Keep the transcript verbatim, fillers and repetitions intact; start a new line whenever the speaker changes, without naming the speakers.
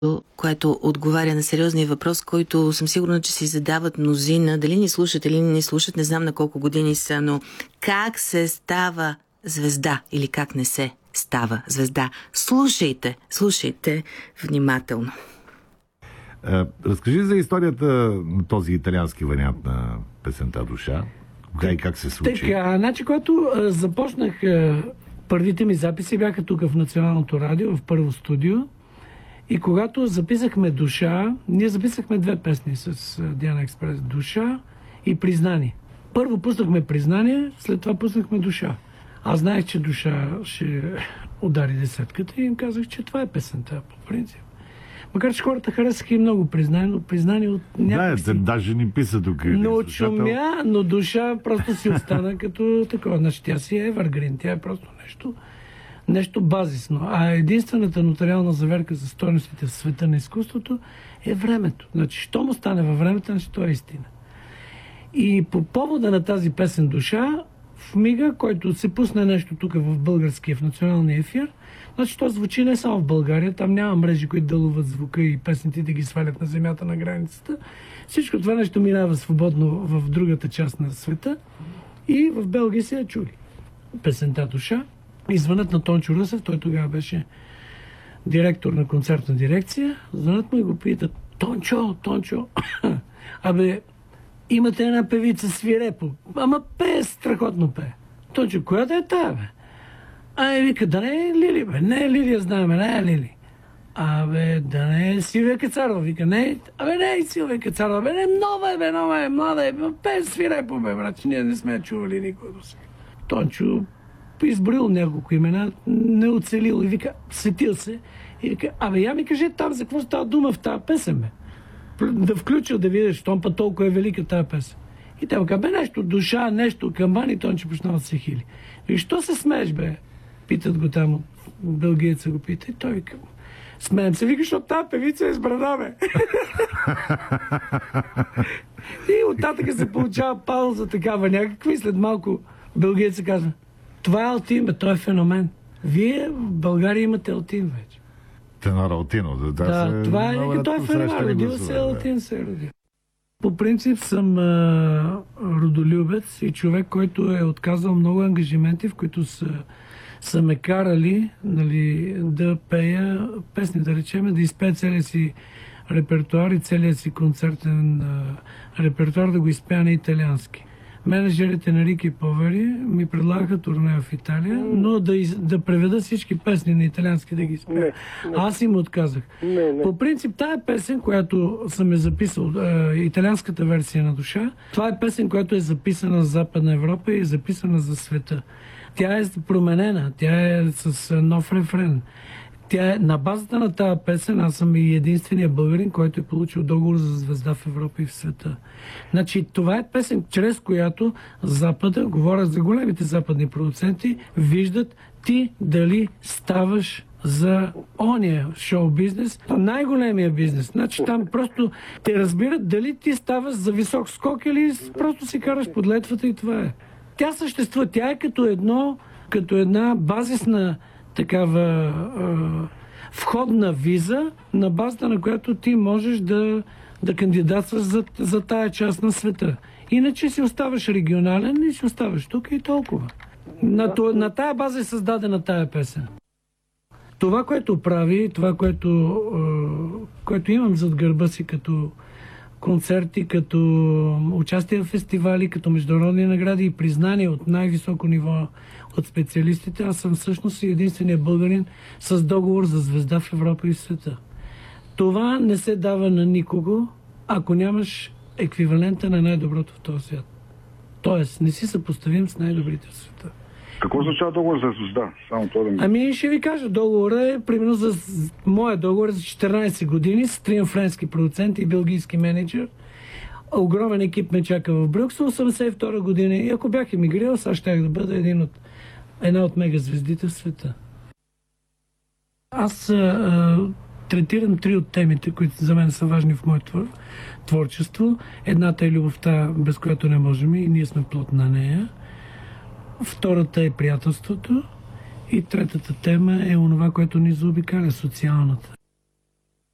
което отговаря на сериозния въпрос, който съм сигурна, че си задават мнозина. Дали ни слушат или не ни слушат, не знам на колко години са, но как се става звезда или как не се става звезда? Слушайте, слушайте внимателно.
Разкажи за историята на този италиански вариант на песента "Душа". Кога и как се случи?
Така, значи, когато а, започнах, а, първите ми записи бяха тук в Националното радио, в първо студио. И когато записахме "Душа", ние записахме две песни с а, Диана Експрес. "Душа" и "Признание". Първо пуснахме "Признание", след това пуснахме "Душа". Аз знаех, че "Душа" ще удари десетката и им казах, че това е песента, по принцип. Макар че хората харесаха и много "Признание", но "Признание" от някакси...
Да, даже ни писа тук.
Но чумя, но "Душа" просто си остана като такова. Значи тя си е евъргрин, тя е просто нещо, нещо базисно. А единствената нотариална заверка за стойностите в света на изкуството е времето. Значи, що му стане във времето, значи то е истина. И по повода на тази песен "Душа", в мига, който се пусне нещо тук в българския, в националния ефир, значи то звучи не само в България, там няма мрежи, които да ловят звука и песните да ги свалят на земята на границата. Всичко това нещо минава свободно в другата част на света и в Белгия се я чули песента "Душа". И звънат на Тончо Русев, той тогава беше директор на концертна дирекция, звънат му и го питат: "Тончо, Тончо, абе, имате една певица свирепо, ама пее, страхотно пее. Тончо, коя да е тая, бе?" Ай, вика: "Да не е Лили, бе, не е Лилия, знаем, не е Лили." "Абе, да не е Силвия Кацарова." Вика: "Не, абе, не е Силвия Кацарова, бе, не, нова е, бе, нова е, млада е, пее свирепо, бе, брат, ние не сме чували никога до сега." Тончо изборил няколко имена, не оцелил и вика, сетил се и вика: "Абе, я ми кажи там за какво става дума в тази песен, бе. Да включил да видиш, щом път толкова е велика тази песен." И те вика: "Бе, нещо "Душа", нещо камбан", и Тончо почнал да се хили. И що се смееш, бе? Питат го там, белгиеца го пита, и той вика: "Смеем се", вика, "защото тази певица е с брада, бе." И оттатък се получава пауза такава някаква и след малко белгиеца казва: "Това е Алтин, бе, той е феномен. Вие в България имате Алтин вече."
Тенор Алтино, да,
да, това е, той е феномен, родил се Алтин, се е родил. По принцип съм а, родолюбец и човек, който е отказал много ангажименти, в които са, са ме карали, нали, да пея песни, да речем, да изпея целия си репертуар и целия си концертен а, репертуар, да го изпея на италиански. Менеджерите на Рики Повери ми предлагаха турне в Италия, но да, из, да преведа всички песни на италиански да ги изпея. Аз им отказах. Не, не. По принцип, тая песен, която съм е записал, е, италианската версия на "Душа", това е песен, която е записана за Западна Европа и е записана за света. Тя е променена, тя е с нов рефрен. Тя е на базата на тази песен. Аз съм и единствения българин, който е получил договор за звезда в Европа и в света. Значи, това е песен, чрез която Запада, говоря за големите западни продуценти, виждат ти дали ставаш за ония шоу-бизнес, най-големия бизнес. Значи там просто те разбират дали ти ставаш за висок скок или просто си караш под летвата и това е. Тя съществува, тя е като едно, като една базисна такава е, входна виза, на базата на която ти можеш да, да кандидатстваш за, за тая част на света. Иначе си оставаш регионален и си оставаш тук и толкова. На, на тая база е създадена тая песен. Това, което прави, това, което, е, което имам зад гърба си като концерти, като участие в фестивали, като международни награди и признания от най-високо ниво от специалистите, аз съм всъщност единствения българин с договор за звезда в Европа и в света. Това не се дава на никого, ако нямаш еквивалента на най-доброто в този свят. Тоест, не си съпоставим с най-добрите в света.
Какво означава договор за звезда? Само това да ми...
Ами ще ви кажа, договора е примерно за моя договор за четиринайсет години с трима френски продуценти и белгийски менеджер. Огромен екип ме чака в Брюксел, осемдесет и втора година. И ако бях емигрирал, сега щях да бъда един от, една от мегазвездите в света. Аз а, третирам три от темите, които за мен са важни в моето творчество. Едната е любовта, без която не можем и ние сме плод на нея. Втората е приятелството и третата тема е онова, което ни заобикаля, социалната.